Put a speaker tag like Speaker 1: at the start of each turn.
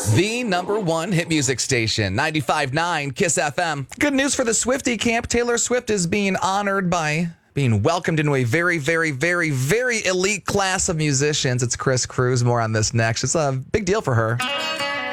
Speaker 1: The number one hit music station, 95.9 KISS FM. Good news for the Swiftie camp. Taylor Swift is being honored by being welcomed into a very, very, very, very elite class of musicians. It's Chris Cruz. More on this next. It's a big deal for her.